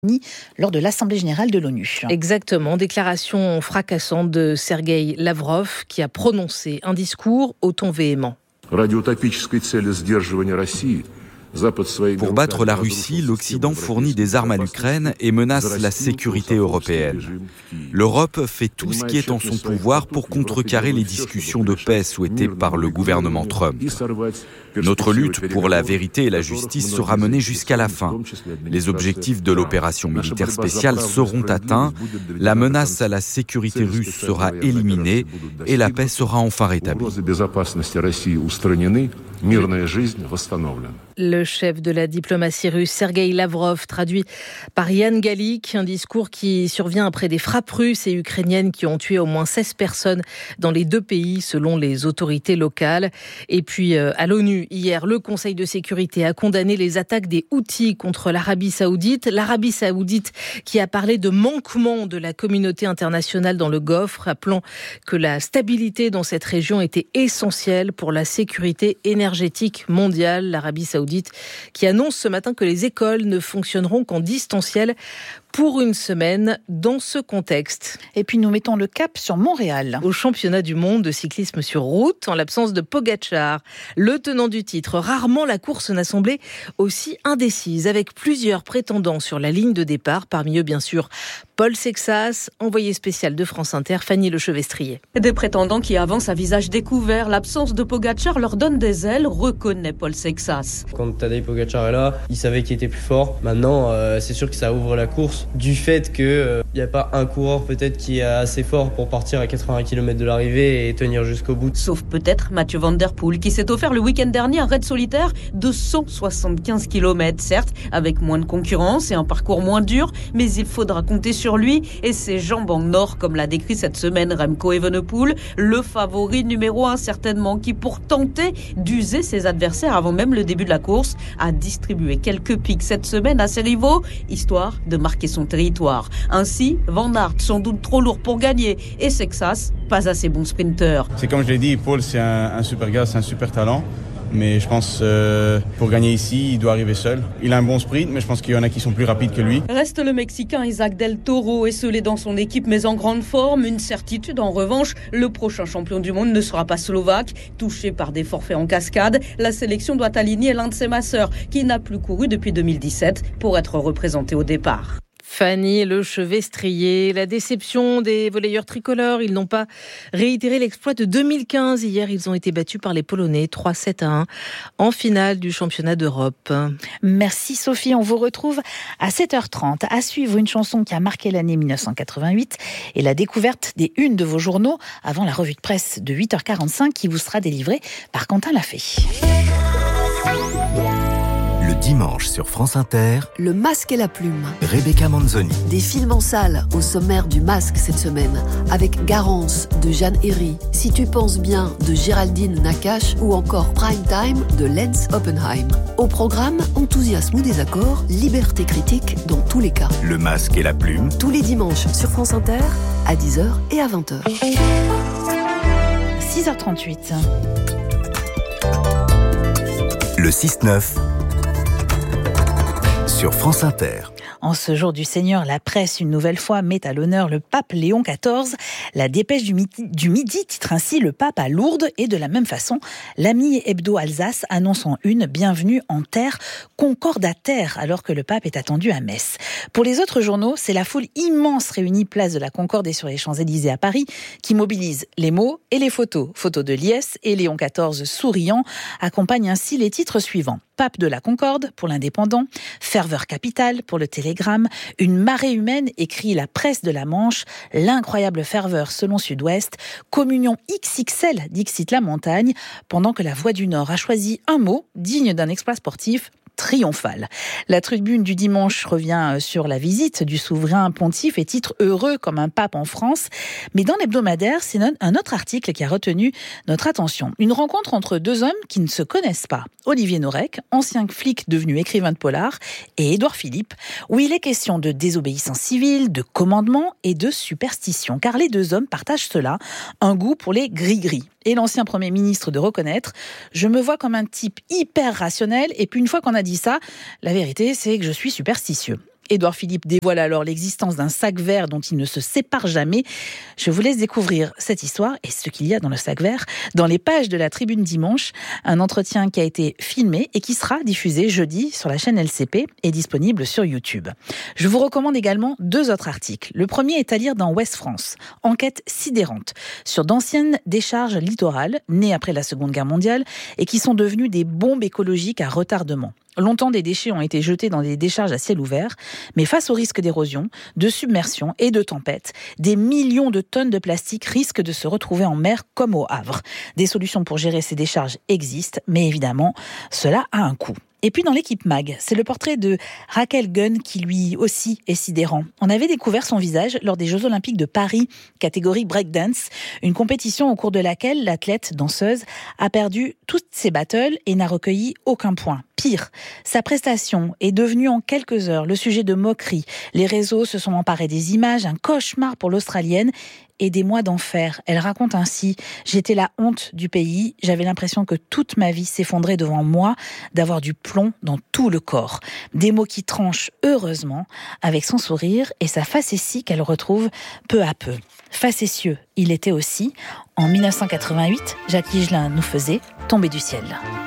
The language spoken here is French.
lors de l'Assemblée générale de l'ONU. Exactement, déclaration fracassante de Sergueï Lavrov qui a prononcé un discours au ton véhément. Pour battre la Russie, l'Occident fournit des armes à l'Ukraine et menace la sécurité européenne. L'Europe fait tout ce qui est en son pouvoir pour contrecarrer les discussions de paix souhaitées par le gouvernement Trump. Notre lutte pour la vérité et la justice sera menée jusqu'à la fin. Les objectifs de l'opération militaire spéciale seront atteints, la menace à la sécurité russe sera éliminée et la paix sera enfin rétablie. Le chef de la diplomatie russe, Sergueï Lavrov, traduit par Yann Gallik, un discours qui survient après des frappes russes et ukrainiennes qui ont tué au moins 16 personnes dans les deux pays, selon les autorités locales. Et puis, à l'ONU, hier, le Conseil de sécurité a condamné les attaques des Houthis contre l'Arabie Saoudite. L'Arabie Saoudite qui a parlé de manquement de la communauté internationale dans le Golfe, rappelant que la stabilité dans cette région était essentielle pour la sécurité énergétique mondiale. L'Arabie Saoudite qui annonce ce matin que les écoles ne fonctionneront qu'en distanciel pour une semaine dans ce contexte. Et puis nous mettons le cap sur Montréal. Au championnat du monde de cyclisme sur route, en l'absence de Pogačar, le tenant du titre, rarement la course n'a semblé aussi indécise, avec plusieurs prétendants sur la ligne de départ, parmi eux bien sûr Paul Sexas, envoyé spécial de France Inter, Fanny Lechevestrier. Des prétendants qui avancent à visage découvert. L'absence de Pogačar leur donne des ailes, reconnaît Paul Sexas. Quand Tadej Pogačar est là, il savait qu'il était plus fort. Maintenant, c'est sûr que ça ouvre la course. Du fait qu'il n'y a pas un coureur peut-être qui est assez fort pour partir à 80 km de l'arrivée et tenir jusqu'au bout. Sauf peut-être Mathieu Van Der Poel qui s'est offert le week-end dernier un raid solitaire de 175 km. Certes, avec moins de concurrence et un parcours moins dur, mais il faudra compter sur lui et ses jambes en or, comme l'a décrit cette semaine Remco Evenepoel, le favori numéro 1 certainement, qui pour tenter d'user ses adversaires avant même le début de la course, a distribué quelques pics cette semaine à ses rivaux, histoire de marquer son territoire. Ainsi, Van Aert sans doute trop lourd pour gagner et Sexas pas assez bon sprinter. C'est comme je l'ai dit, Paul c'est un super gars, c'est un super talent. Mais je pense pour gagner ici, il doit arriver seul. Il a un bon sprint, mais je pense qu'il y en a qui sont plus rapides que lui. Reste le Mexicain Isaac Del Toro, esseulé dans son équipe mais en grande forme. Une certitude en revanche, le prochain champion du monde ne sera pas slovaque. Touché par des forfaits en cascade, la sélection doit aligner l'un de ses masseurs qui n'a plus couru depuis 2017 pour être représenté au départ. Fanny Lechevestrier, la déception des volleyeurs tricolores. Ils n'ont pas réitéré l'exploit de 2015. Hier, ils ont été battus par les Polonais 3-7-1 en finale du championnat d'Europe. Merci Sophie, on vous retrouve à 7h30. À suivre une chanson qui a marqué l'année 1988 et la découverte des unes de vos journaux avant la revue de presse de 8h45 qui vous sera délivrée par Quentin Lafay. Le dimanche sur France Inter, Le Masque et la Plume. Rebecca Manzoni. Des films en salle au sommaire du Masque cette semaine, avec Garance de Jeanne Herry, Si tu penses bien de Géraldine Nakache ou encore Prime Time de Lens Oppenheim. Au programme, enthousiasme ou désaccord, liberté critique dans tous les cas. Le Masque et la Plume. Tous les dimanches sur France Inter, à 10h et à 20h. 6h38. Le 6-9 sur France Inter. En ce jour du Seigneur, la presse, une nouvelle fois, met à l'honneur le pape Léon XIV. La dépêche du midi titre ainsi « Le pape à Lourdes » et de la même façon, l'ami Hebdo Alsace annonce en une « Bienvenue en terre concordataire » alors que le pape est attendu à Metz. Pour les autres journaux, c'est la foule immense réunie place de la Concorde et sur les Champs-Élysées à Paris qui mobilise les mots et les photos. Photos de liesse et Léon XIV souriant accompagnent ainsi les titres suivants. Pape de la Concorde pour l'Indépendant, ferveur capitale pour le Télégramme, une marée humaine écrit la presse de la Manche, l'incroyable ferveur selon Sud-Ouest, communion XXL dixit la Montagne, pendant que la Voix du Nord a choisi un mot digne d'un exploit sportif, triomphal. La tribune du dimanche revient sur la visite du souverain pontife et titre heureux comme un pape en France. Mais dans l'hebdomadaire, c'est un autre article qui a retenu notre attention. Une rencontre entre deux hommes qui ne se connaissent pas. Olivier Norek, ancien flic devenu écrivain de polar, et Édouard Philippe, où il est question de désobéissance civile, de commandement et de superstition. Car les deux hommes partagent cela, un goût pour les gris-gris. Et l'ancien Premier ministre de reconnaître « Je me vois comme un type hyper rationnel et puis une fois qu'on a dit ça, la vérité c'est que je suis superstitieux ». Édouard Philippe dévoile alors l'existence d'un sac vert dont il ne se sépare jamais. Je vous laisse découvrir cette histoire et ce qu'il y a dans le sac vert dans les pages de la Tribune Dimanche. Un entretien qui a été filmé et qui sera diffusé jeudi sur la chaîne LCP et disponible sur YouTube. Je vous recommande également 2 autres articles. Le premier est à lire dans Ouest France. Enquête sidérante sur d'anciennes décharges littorales nées après la Seconde Guerre mondiale et qui sont devenues des bombes écologiques à retardement. Longtemps, des déchets ont été jetés dans des décharges à ciel ouvert, mais face au risque d'érosion, de submersion et de tempête, des millions de tonnes de plastique risquent de se retrouver en mer comme au Havre. Des solutions pour gérer ces décharges existent, mais évidemment, cela a un coût. Et puis dans l'équipe MAG, c'est le portrait de Raquel Gunn qui lui aussi est sidérant. On avait découvert son visage lors des Jeux Olympiques de Paris, catégorie breakdance, une compétition au cours de laquelle l'athlète danseuse a perdu toutes ses battles et n'a recueilli aucun point. Pire, sa prestation est devenue en quelques heures le sujet de moqueries. Les réseaux se sont emparés des images, un cauchemar pour l'Australienne et des mois d'enfer. Elle raconte ainsi « J'étais la honte du pays, j'avais l'impression que toute ma vie s'effondrait devant moi, d'avoir du plomb dans tout le corps. » Des mots qui tranchent heureusement avec son sourire et sa facétie qu'elle retrouve peu à peu. Facétieux, il était aussi. En 1988, Jacques Higelin nous faisait tomber du ciel.